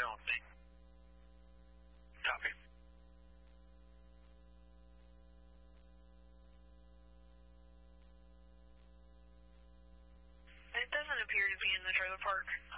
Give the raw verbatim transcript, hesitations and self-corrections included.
Jones. Copy. It doesn't appear to be in the trailer park.